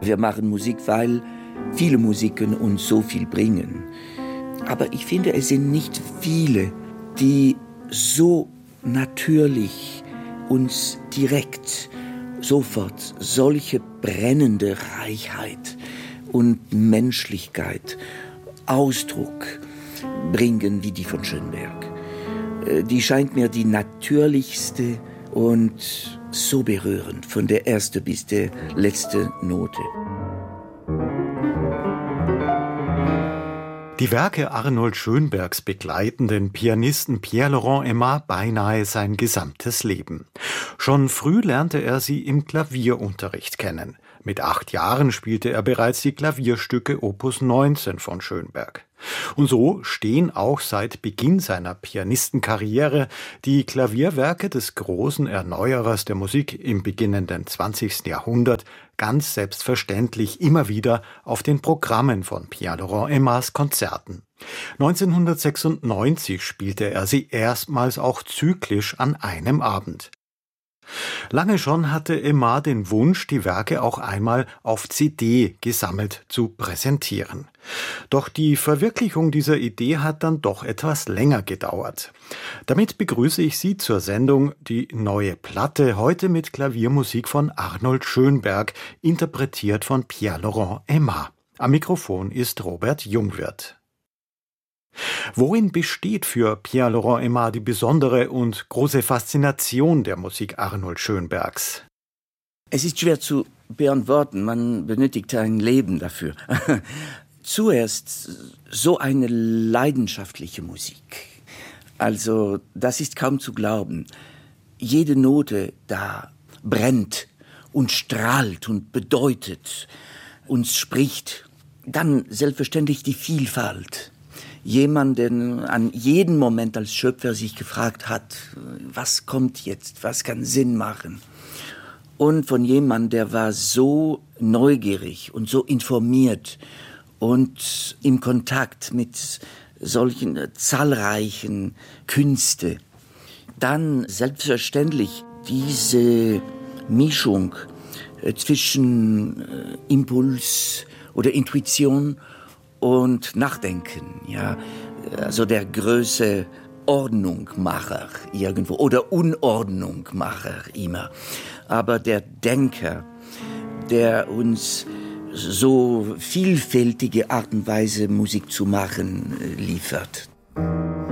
Wir machen Musik, weil viele Musiken uns so viel bringen. Aber ich finde, es sind nicht viele, die so natürlich uns direkt sofort solche brennende Reichheit und Menschlichkeit, Ausdruck bringen wie die von Schönberg. Die scheint mir die natürlichste und so berührend, von der ersten bis der letzten Note. Die Werke Arnold Schönbergs begleiten den Pianisten Pierre-Laurent Aimard beinahe sein gesamtes Leben. Schon früh lernte er sie im Klavierunterricht kennen. Mit 8 Jahren spielte er bereits die Klavierstücke Opus 19 von Schönberg. Und so stehen auch seit Beginn seiner Pianistenkarriere die Klavierwerke des großen Erneuerers der Musik im beginnenden 20. Jahrhundert ganz selbstverständlich immer wieder auf den Programmen von Pierre-Laurent Aimards Konzerten. 1996 spielte er sie erstmals auch zyklisch an einem Abend. Lange schon hatte Aimard den Wunsch, die Werke auch einmal auf CD gesammelt zu präsentieren. Doch die Verwirklichung dieser Idee hat dann doch etwas länger gedauert. Damit begrüße ich Sie zur Sendung Die neue Platte, heute mit Klaviermusik von Arnold Schönberg, interpretiert von Pierre-Laurent Aimard. Am Mikrofon ist Robert Jungwirth. Worin besteht für Pierre-Laurent Aimard die besondere und große Faszination der Musik Arnold Schönbergs? Es ist schwer zu beantworten, man benötigt ein Leben dafür. Zuerst so eine leidenschaftliche Musik. Also das ist kaum zu glauben. Jede Note da brennt und strahlt und bedeutet, uns spricht. Dann selbstverständlich die Vielfalt. Jemand, der an jedem Moment als Schöpfer sich gefragt hat, was kommt jetzt, was kann Sinn machen? Und von jemandem, der war so neugierig und so informiert und im Kontakt mit solchen zahlreichen Künsten. Dann selbstverständlich diese Mischung zwischen Impuls oder Intuition und Nachdenken, ja, also der größte Ordnungmacher irgendwo oder Unordnungmacher immer, aber der Denker, der uns so vielfältige Art und Weise Musik zu machen liefert.